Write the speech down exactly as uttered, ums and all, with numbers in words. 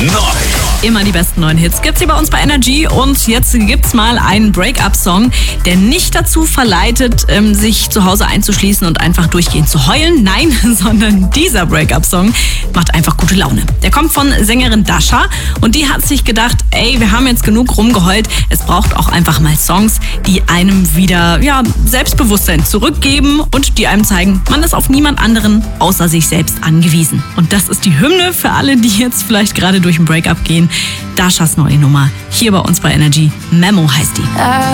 neu. Immer die besten neuen Hits gibt's hier bei uns bei Energy. Und jetzt gibt's mal einen Break-up-Song, der nicht dazu verleitet, sich zu Hause einzuschließen und einfach durchgehend zu heulen. Nein, sondern dieser Break-up-Song macht einfach gute Laune. Der kommt von Sängerin Dasha und die hat sich gedacht, ey, wir haben jetzt genug rumgeheult. Es braucht auch einfach mal Songs, die einem wieder ja, Selbstbewusstsein zurückgeben und die einem zeigen, man ist auf niemand anderen außer sich selbst angewiesen. Und das ist die Hymne für alle, die jetzt vielleicht gerade durch ein Break-up gehen. Dashas neue Nummer hier bei uns bei Energy. Memo heißt die.